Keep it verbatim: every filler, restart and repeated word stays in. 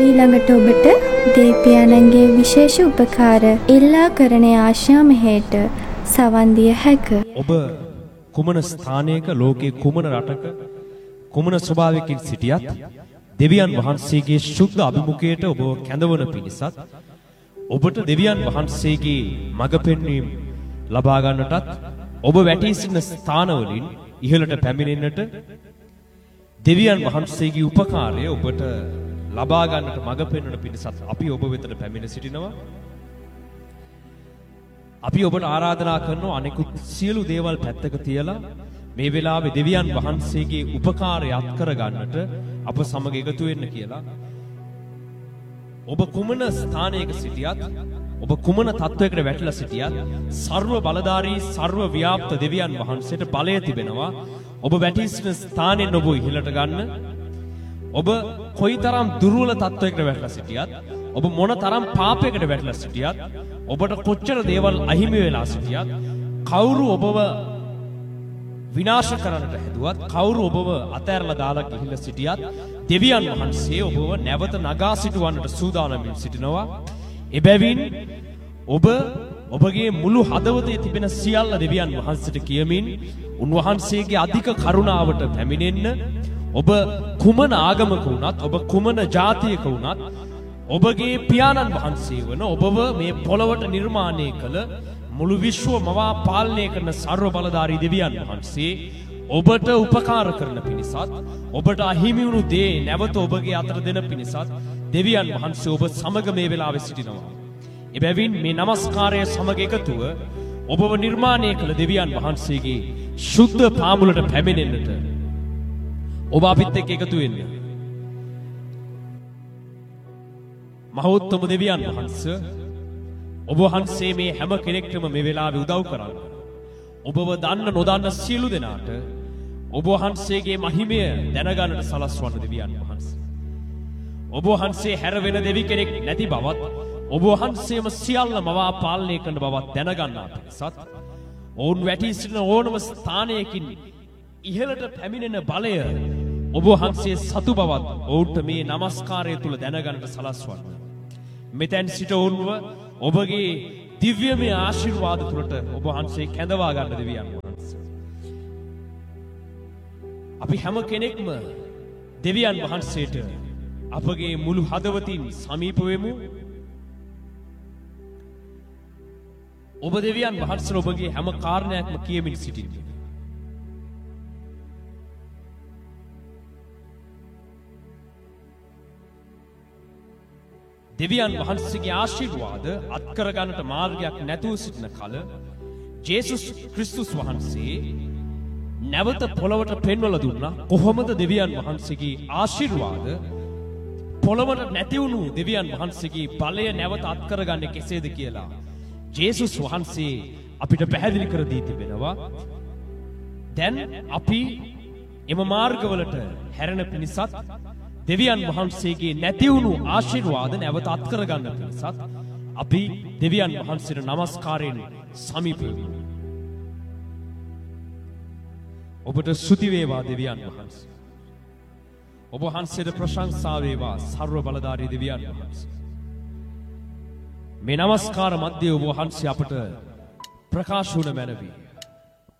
ඊළඟට ඔබට දේව්‍යානන්ගේ විශේෂ උපකාර ඉල්ලා කරන ආශා මෙහෙට සවන් දිය හැක. ඔබ කුමන ස්ථානයක ලෝකයේ කුමන රටක කුමන ස්වභාවයකින් සිටියත් දෙවියන් වහන්සේගේ ශුද්ධ අභිමුඛයට ඔබ කැඳවන පිණිසත් ඔබට දෙවියන් වහන්සේගේ මඟ පෙන්වීම ලබා ගන්නටත් ඔබ වැටී සිටින ස්ථානවලින් ඉහළට පැමිණෙන්නට දෙවියන් වහන්සේගේ උපකාරය ඔබට ලබා ගන්නට මඟ පෙන්වන පිණිසත් අපි ඔබ වෙතට පැමිණ සිටිනවා. අපි ඔබට ආරාධනා කරනවා අනෙකුත් සියලු දේවල් පැත්තක තියලා මේ වෙලාවේ දෙවියන් වහන්සේගේ උපකාරය අත් කර ගන්නට අප සමග එකතු වෙන්න කියලා. ඔබ කුමන ස්ථානයක සිටියත් ඔබ කුමන තත්වයකට වැටිලා සිටියත් ਸਰව බලධාරී ਸਰව ව්‍යාප්ත දෙවියන් වහන්සේට බලය තිබෙනවා. ඔබ වැටී සිටින ස්ථානෙන් ඔබ ඉහළට ගන්න. ඔබ කොයිතරම් දුර්වල තත්වයකට වැටලා සිටියත් ඔබ මොන තරම් පාපයකට වැටලා සිටියත් ඔබට කොච්චර දේවල් අහිමි වෙලා සිටියත් කවුරු ඔබව විනාශ කරන්නට හැදුවත් කවුරු ඔබව අතෑරලා දාලා ගිහිල්ලා සිටියත් දෙවියන් වහන්සේ ඔබව නැවත නගා සිටවන්නට සූදානම්ව සිටිනවා. එබැවින් ඔබ ඔබගේ මුළු හදවතේ තිබෙන සියල්ල දෙවියන් වහන්සේට කියමින් උන්වහන්සේගේ අධික කරුණාවට පැමිණෙන්න. ඔබ කුමන ආගමක වුණත් ඔබ කුමන ජාතියක වුණත් ඔබගේ පියාණන් වහන්සේ වන ඔබව මේ පොළවට නිර්මාණය කළ මුළු විශ්ව මවා පාලනය කරන ਸਰව බලධාරී දෙවියන් වහන්සේ ඔබට උපකාර කරන පිණිසත් ඔබට අහිමි වුණු දේ නැවත ඔබගේ අතට දෙන පිණිසත් දෙවියන් වහන්සේ ඔබ සමග මේ වෙලාවේ සිටිනවා. එබැවින් මේ নমස්කාරය සමග එකතුව ඔබව නිර්මාණය කළ දෙවියන් වහන්සේගේ ශුද්ධ පාමුලට පැමිණෙන්නට ඔබ අපිත් එක්ක එකතු වෙන්න. මහෝත්තම දෙවියන් වහන්සේ ඔබ වහන්සේ මේ හැම කෙනෙක්ටම මේ වෙලාවේ උදව් කරන්න. ඔබව දන්න නොදන්න සියලු දෙනාට ඔබ වහන්සේගේ මහිමය දැනගන්නට සලස්වන්න දෙවියන් වහන්සේ. ඔබ වහන්සේ හැර වෙන දෙවි කෙනෙක් නැති බවත් ඔබ වහන්සේම සියල්ල මවා පාලනය කරන බවත් දැනගන්නාට සත් ඔවුන් වැටී සිටින ඕනම ස්ථානයකින් ඉහළට පැමිණෙන බලය ඔබ වහන්සේ සතු බවත් ඔවුන්ට මේ নমස්කාරය තුල දැනගන්නට සලස්වන්න. මෙතෙන් සිට ඔවුන්ව ඔබගේ දිව්‍යමය ආශිර්වාද තුලට ඔබ වහන්සේ කැඳවා ගන්න දෙවියන් වහන්සේ. අපි හැම කෙනෙක්ම දෙවියන් වහන්සේට අපගේ මුළු හදවතින් සමීප වෙමු. ඔබ දෙවියන් වහන්සේ ඔබගේ හැම කාරණයක්ම කියමින් සිටින්න. දෙවියන් වහන්සේගේ ආශිර්වාද අත්කර ගන්නට මාර්ගයක් නැතුව සිටින කල ජේසුස් ක්‍රිස්තුස් වහන්සේ නැවත පොළවට පෙන්වලා දුන්නා කොහොමද දෙවියන් වහන්සේගේ ආශිර්වාද පොළවට නැති වුණු දෙවියන් වහන්සේගේ බලය නැවත අත්කර ගන්න කෙසේද කියලා ජේසුස් වහන්සේ අපිට පැහැදිලි කර දී තිබෙනවා. දැන් අපි එම මාර්ගවලට හැරෙන පිණිසත් දෙවියන් වහන්සේගේ නැති වුණු ආශිර්වාද නැවත අත්කර ගන්න පිණිසත් අපි දෙවියන් වහන්සේට নমස්කාරයෙන් සමීප වෙමු. ඔබට ස්තුති වේවා දෙවියන් වහන්සේ. ඔබ වහන්සේට ප්‍රශංසා වේවා ਸਰව බලධාරී දෙවියන් වහන්සේ. මේ নমස්කාර මැද්දේ ඔබ වහන්සේ අපට ප්‍රකාශ වුණ මැනවි.